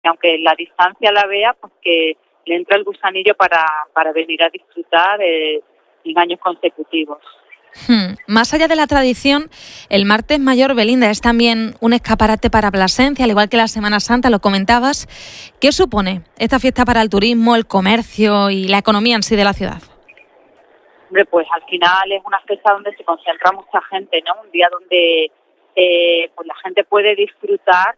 Y aunque la distancia la vea, pues que le entra el gusanillo para venir a disfrutar en años consecutivos. Más allá de la tradición, el Martes Mayor, Belinda, es también un escaparate para Plasencia, al igual que la Semana Santa, lo comentabas. ¿Qué supone esta fiesta para el turismo, el comercio y la economía en sí de la ciudad? Hombre, pues al final es una fiesta donde se concentra mucha gente, ¿no? Un día donde pues la gente puede disfrutar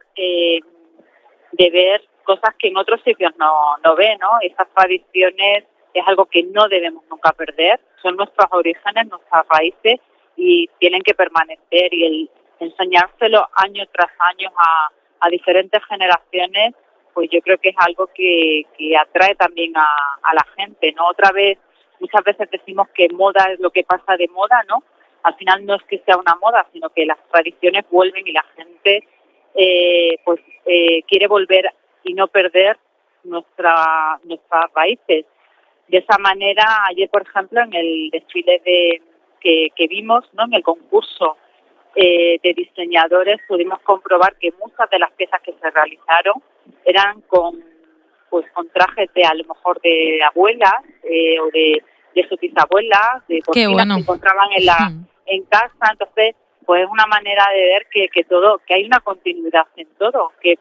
de ver cosas que en otros sitios no ve, ¿no? Estas tradiciones es algo que no debemos nunca perder, son nuestros orígenes, nuestras raíces y tienen que permanecer, y el enseñárselo año tras año a diferentes generaciones, pues yo creo que es algo que atrae también a la gente, ¿no? Otra vez, muchas veces decimos que moda es lo que pasa de moda, ¿no? Al final no es que sea una moda, sino que las tradiciones vuelven y la gente quiere volver y no perder nuestras raíces. De esa manera, ayer, por ejemplo, en el desfile que vimos, ¿no? En el concurso de diseñadores, pudimos comprobar que muchas de las piezas que se realizaron eran con trajes de, a lo mejor, de abuelas o de sus bisabuelas, de cocinas que encontraban en casa. Entonces, pues es una manera de ver que hay una continuidad en todo, que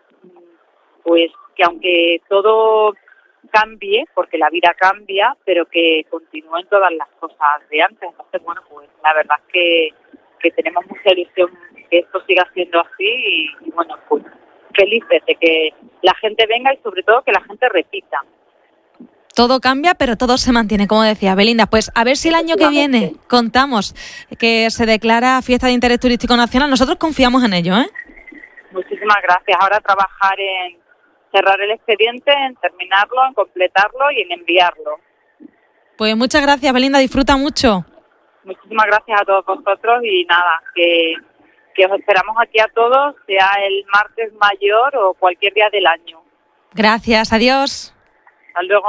aunque todo cambie, porque la vida cambia, pero que continúen todas las cosas de antes. Entonces, bueno, pues la verdad es que tenemos mucha ilusión que esto siga siendo así y bueno, pues felices de que la gente venga y sobre todo que la gente repita. Todo cambia, pero todo se mantiene, como decía Belinda. Pues a ver si el año que viene contamos que se declara Fiesta de Interés Turístico Nacional. Nosotros confiamos en ello, ¿eh? Muchísimas gracias. Ahora trabajar en cerrar el expediente, en terminarlo, en completarlo y en enviarlo. Pues muchas gracias, Belinda. Disfruta mucho. Muchísimas gracias a todos vosotros y nada, que os esperamos aquí a todos, sea el martes mayor o cualquier día del año. Gracias, adiós. Hasta luego.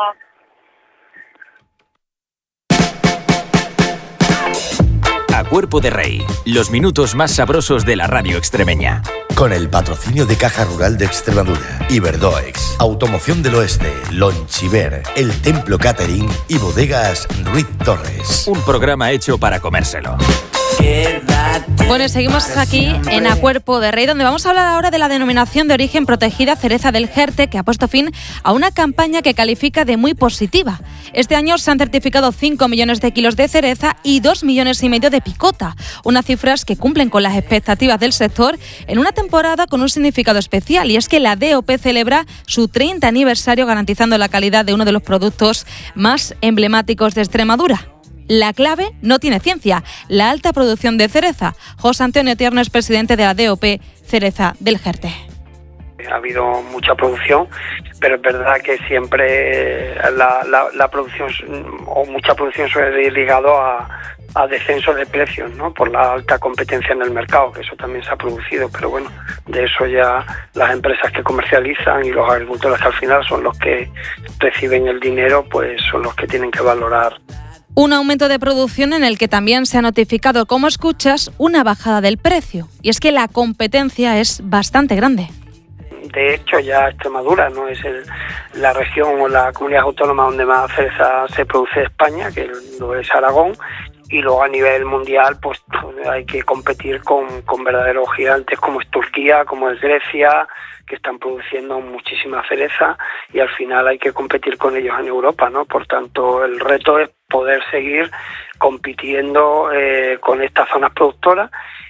A Cuerpo de Rey, los minutos más sabrosos de la radio extremeña. Con el patrocinio de Caja Rural de Extremadura, Iberdoex, Automoción del Oeste, Lonchiver, El Templo Catering y Bodegas Ruiz Torres. Un programa hecho para comérselo. Bueno, seguimos aquí en A Cuerpo de Rey, donde vamos a hablar ahora de la denominación de origen protegida Cereza del Jerte, que ha puesto fin a una campaña que califica de muy positiva. Este año se han certificado 5 millones de kilos de cereza y 2,5 millones de picota, unas cifras que cumplen con las expectativas del sector en una temporada con un significado especial, y es que la DOP celebra su 30 aniversario garantizando la calidad de uno de los productos más emblemáticos de Extremadura. La clave no tiene ciencia, la alta producción de cereza. José Antonio Tierno es presidente de la DOP Cereza del Jerte. Ha habido mucha producción, pero es verdad que siempre la producción o mucha producción suele ir ligado a descenso de precios, ¿no? Por la alta competencia en el mercado, que eso también se ha producido, pero bueno, de eso ya las empresas que comercializan y los agricultores que al final son los que reciben el dinero, pues son los que tienen que valorar. Un aumento de producción en el que también se ha notificado, como escuchas, una bajada del precio. Y es que la competencia es bastante grande. De hecho, ya Extremadura no es la región o la comunidad autónoma donde más cereza se produce de España, que lo es Aragón, y luego a nivel mundial pues hay que competir con verdaderos gigantes como es Turquía, como es Grecia, que están produciendo muchísima cereza, y al final hay que competir con ellos en Europa, ¿no? Por tanto, el reto es poder seguir compitiendo con estas zonas productoras.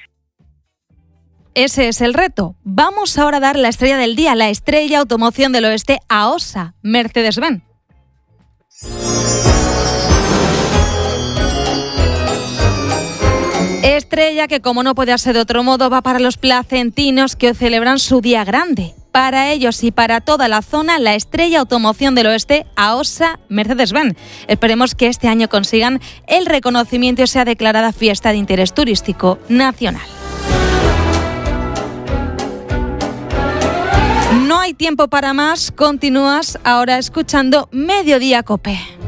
Ese es el reto. Vamos ahora a dar la estrella del día, la estrella Automoción del Oeste AOSA, Mercedes-Benz. Estrella que, como no podía ser de otro modo, va para los placentinos que hoy celebran su día grande. Para ellos y para toda la zona, la estrella Automoción del Oeste AOSA Mercedes-Benz. Esperemos que este año consigan el reconocimiento y sea declarada fiesta de interés turístico nacional. No hay tiempo para más. Continúas ahora escuchando Mediodía COPE.